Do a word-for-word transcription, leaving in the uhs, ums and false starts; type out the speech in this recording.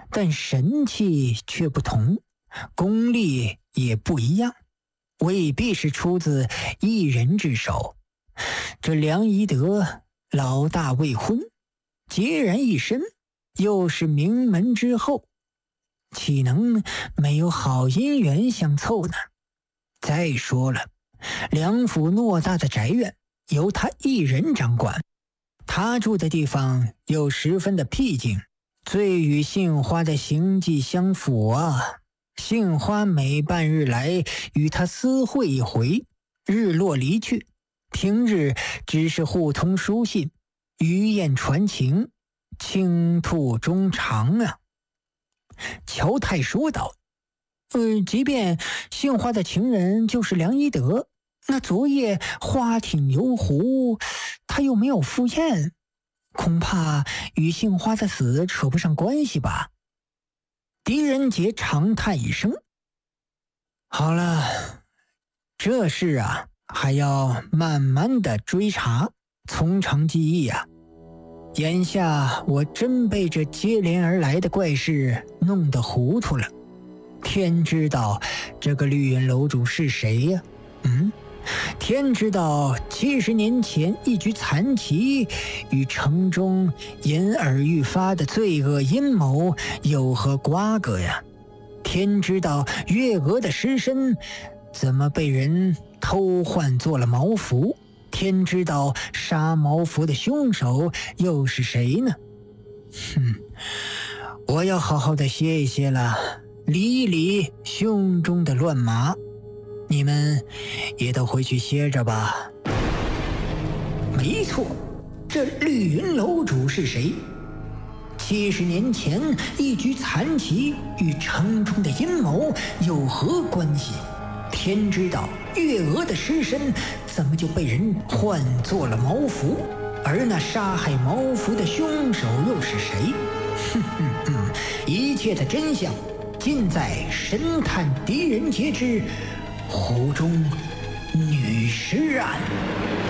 但神器却不同，功力也不一样，未必是出自一人之手。这梁夷德老大未婚，孑然一身，又是名门之后，岂能没有好姻缘相凑呢？再说了，梁府偌大的宅院由他一人掌管，他住的地方又十分的僻静，最与杏花的行迹相符啊。杏花每半日来与他私会一回，日落离去，平日只是互通书信，余雁传情，倾吐衷肠啊。乔太说道：呃，即便杏花的情人就是梁一德，那昨夜花艇游湖，他又没有赴宴，恐怕与杏花的死扯不上关系吧。狄仁杰长叹一声：好了，这事啊还要慢慢的追查，从长计议啊。眼下我真被这接连而来的怪事弄得糊涂了。天知道这个绿云楼主是谁呀、啊？嗯，天知道七十年前一局残棋与城中因而愈发的罪恶阴谋有何瓜葛呀？天知道月娥的尸身怎么被人偷换做了毛符？天知道杀毛符的凶手又是谁呢？哼，我要好好的歇一歇了，理一理胸中的乱麻。你们也都回去歇着吧。没错，这绿云楼主是谁？七十年前一局残棋与城中的阴谋有何关系？天知道月娥的尸身怎么就被人换作了毛符？而那杀害毛符的凶手又是谁？哼哼哼，一切的真相尽在神探狄仁杰之湖中女尸案。